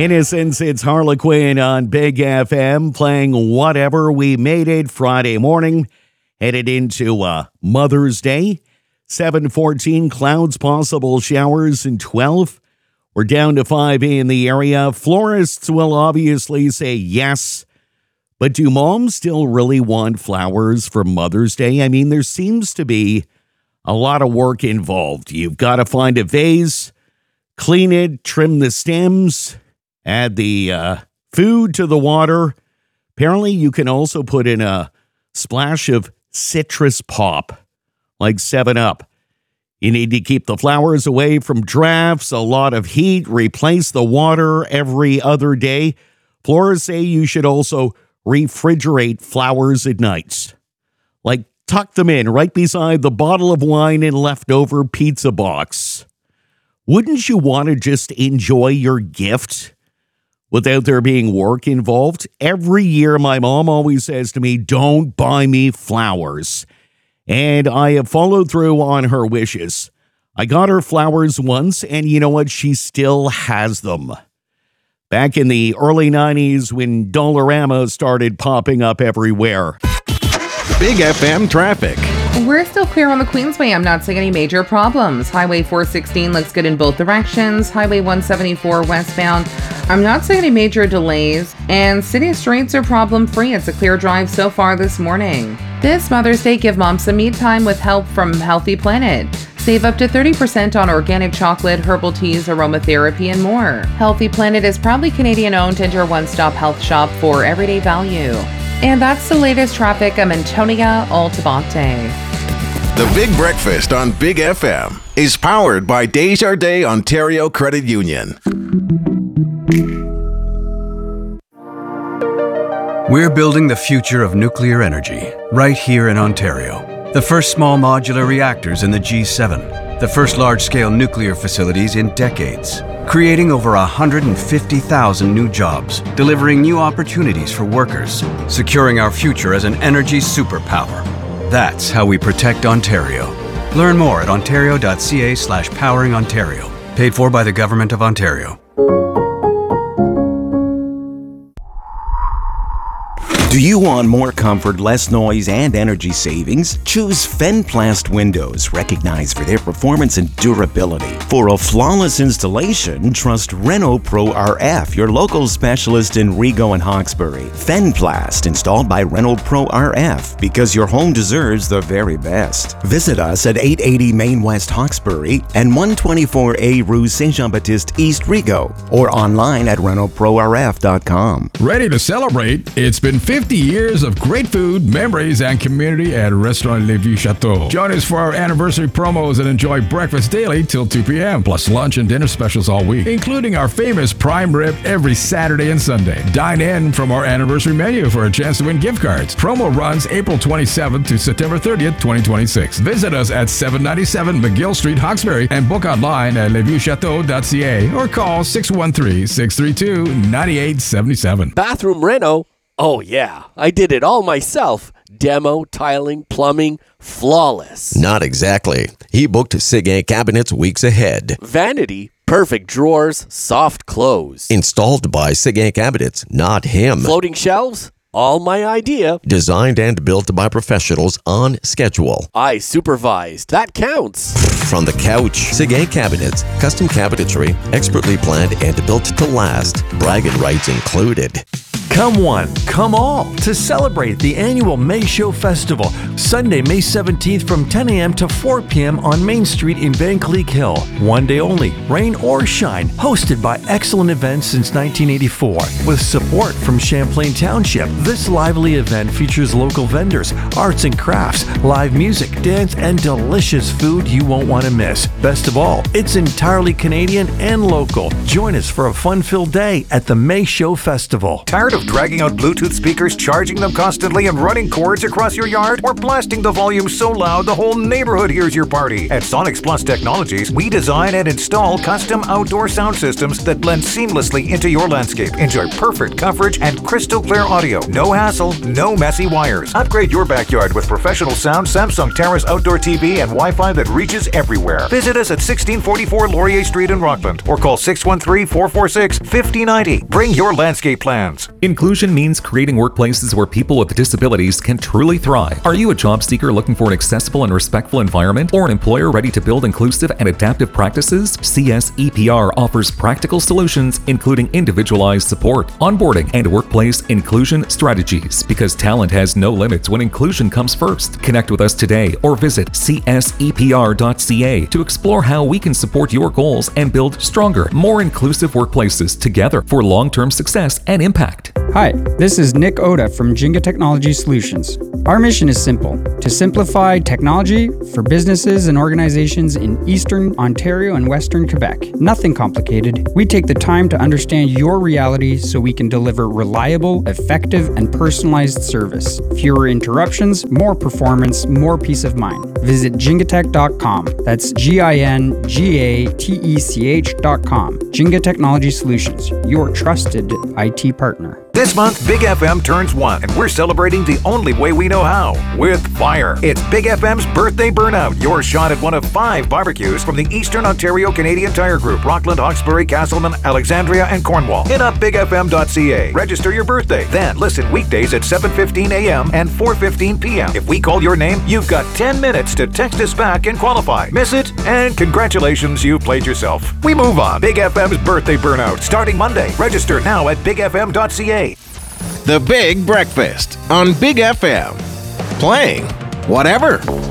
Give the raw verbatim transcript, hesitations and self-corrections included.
Innocence, it's Harlequin on Big F M playing Whatever. We made it Friday morning, headed into uh, Mother's Day. seven fourteen, clouds, possible showers, and twelve. We're down to five in the area. Florists will obviously say yes, but do moms still really want flowers for Mother's Day? I mean, there seems to be a lot of work involved. You've got to find a vase, clean it, trim the stems, add the uh, food to the water. Apparently, you can also put in a splash of citrus pop, like seven up. You need to keep the flowers away from drafts, a lot of heat, replace the water every other day. Florists say you should also refrigerate flowers at night. Like tuck them in right beside the bottle of wine and leftover pizza box. Wouldn't you want to just enjoy your gift without there being work involved? Every year, my mom always says to me, don't buy me flowers. And I have followed through on her wishes. I got her flowers once, and you know what? She still has them. Back in the early nineties when Dollarama started popping up everywhere. Big F M traffic. We're still clear on the Queensway. I'm not seeing any major problems. Highway four sixteen looks good in both directions. Highway one seventy-four westbound, I'm not seeing any major delays. And city streets are problem-free. It's a clear drive so far this morning. This Mother's Day, give mom some me time with help from Healthy Planet. Save up to thirty percent on organic chocolate, herbal teas, aromatherapy, and more. Healthy Planet is proudly Canadian-owned and your one-stop health shop for everyday value. And that's the latest traffic. I'm Antonia Altabate. The Big Breakfast on Big F M is powered by Desjardins Ontario Credit Union. We're building the future of nuclear energy right here in Ontario. The first small modular reactors in the G seven. The first large-scale nuclear facilities in decades. Creating over one hundred fifty thousand new jobs, delivering new opportunities for workers, securing our future as an energy superpower. That's how we protect Ontario. Learn more at ontario.ca slash powering Ontario. Paid for by the Government of Ontario. Do you want more comfort, less noise, and energy savings? Choose Fenplast Windows, recognized for their performance and durability. For a flawless installation, trust Renault Pro R F, your local specialist in Rigaud and Hawkesbury. Fenplast, installed by Renault Pro R F, because your home deserves the very best. Visit us at eight eighty Main West Hawkesbury and one twenty-four A Rue Saint-Jean-Baptiste East Rigaud, or online at Renault Pro R F dot com. Ready to celebrate? It's been fifty years of great food, memories, and community at Restaurant Le Vieux Chateau. Join us for our anniversary promos and enjoy breakfast daily till two p.m. plus lunch and dinner specials all week, including our famous prime rib every Saturday and Sunday. Dine in from our anniversary menu for a chance to win gift cards. Promo runs April twenty-seventh to September thirtieth, twenty twenty-six. Visit us at seven ninety-seven McGill Street, Hawkesbury, and book online at le vieux chateau dot c a or call six one three, six three two, nine eight seven seven. Bathroom reno? Oh yeah, I did it all myself. Demo, tiling, plumbing, flawless. Not exactly. He booked Seguin Cabinets weeks ahead. Vanity? Perfect drawers, soft close. Installed by Seguin Cabinets, not him. Floating shelves? All my idea. Designed and built by professionals on schedule. I supervised. That counts. From the couch, Seguin Cabinets, custom cabinetry, expertly planned and built to last. Bragging rights included. Come one, come all to celebrate the annual May Show Festival, Sunday, May seventeenth from ten a.m. to four p.m. on Main Street in Vankleek Hill. One day only, rain or shine, hosted by Excellent Events since nineteen eighty-four. With support from Champlain Township, this lively event features local vendors, arts and crafts, live music, dance, and delicious food you won't want to miss. Best of all, it's entirely Canadian and local. Join us for a fun-filled day at the May Show Festival. Tired of of dragging out Bluetooth speakers, charging them constantly, and running cords across your yard? Or blasting the volume so loud the whole neighborhood hears your party? At Sonics Plus Technologies, we design and install custom outdoor sound systems that blend seamlessly into your landscape. Enjoy perfect coverage and crystal clear audio. No hassle, no messy wires. Upgrade your backyard with professional sound, Samsung Terrace outdoor T V, and Wi-Fi that reaches everywhere. Visit us at sixteen forty-four Laurier Street in Rockland or call six one three, four four six, five oh nine oh. Bring your landscape plans. Inclusion means creating workplaces where people with disabilities can truly thrive. Are you a job seeker looking for an accessible and respectful environment, or an employer ready to build inclusive and adaptive practices? C S E P R offers practical solutions, including individualized support, onboarding, and workplace inclusion strategies, because talent has no limits when inclusion comes first. Connect with us today or visit C S E P R dot C A to explore how we can support your goals and build stronger, more inclusive workplaces together for long-term success and impact. Hi, this is Nick Oda from Jinga Technology Solutions. Our mission is simple: to simplify technology for businesses and organizations in Eastern Ontario and Western Quebec. Nothing complicated. We take the time to understand your reality so we can deliver reliable, effective, and personalized service. Fewer interruptions, more performance, more peace of mind. Visit jingatech dot com. That's G I N G A T E C H dot com. Jinga Technology Solutions, your trusted I T partner. This month, Big F M turns one, and we're celebrating the only way we know how, with fire. It's Big F M's Birthday Burnout, your shot at one of five barbecues from the Eastern Ontario Canadian Tire Group, Rockland, Hawkesbury, Castleman, Alexandria, and Cornwall. Hit up big f m dot c a. Register your birthday. Then listen weekdays at seven fifteen a m and four fifteen p m If we call your name, you've got ten minutes to text us back and qualify. Miss it, and congratulations, you've played yourself. We move on. Big F M's Birthday Burnout, starting Monday. Register now at big f m dot c a. The Big Breakfast on Big F M. Playing whatever.